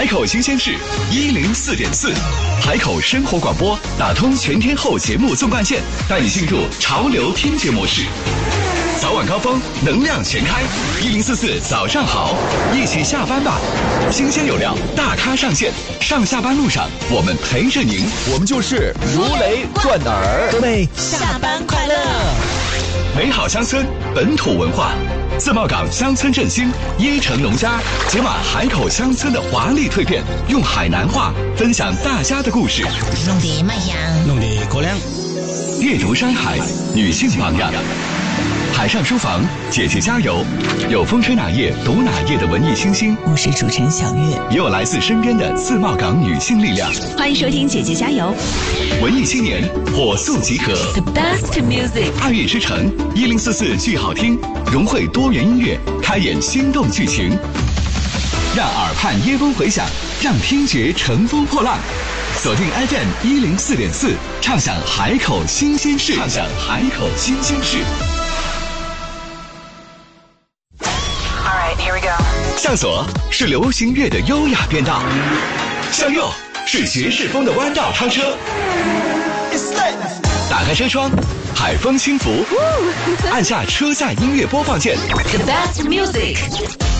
海口新鲜事104.4，海口生活广播打通全天候节目纵贯线，带你进入潮流听觉模式。早晚高峰，能量全开，1044早上好，一起下班吧。新鲜有料，大咖上线，上下班路上我们陪着您， 我们就是如雷贯耳。 各位下班快乐！ 美好乡村，本土文化。自贸港乡村振兴，椰城农家解码海口乡村的华丽蜕变，用海南话分享大家的故事。 弄得卖香， 弄得口粮。 阅读山海，女性榜样。海上书房，姐姐加油！有风吹哪页读哪页的文艺清新， 我是主持人小月， 也有来自身边的自贸港女性力量。 欢迎收听姐姐加油！ 文艺青年火速集合 The best music， 爱乐之城1044剧好听，融汇多元音乐，开演心动剧情，让耳畔耶风回响，让听觉乘风破浪。锁定 FM 104.4，畅享海口新鲜事，畅享海口新鲜事。向左是流行乐的优雅变道，向右是爵士风的弯道超车。打开车窗，海风轻拂，按下车载音乐播放键。 The best music。